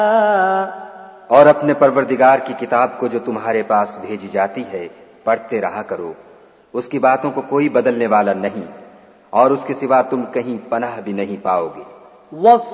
और अपने परवरदिगार की किताब को जो तुम्हारे पास भेजी जाती है पढ़ते रहा करो। उसकी बातों को कोई बदलने वाला नहीं और उसके सिवा तुम कहीं पनाह भी नहीं पाओगे।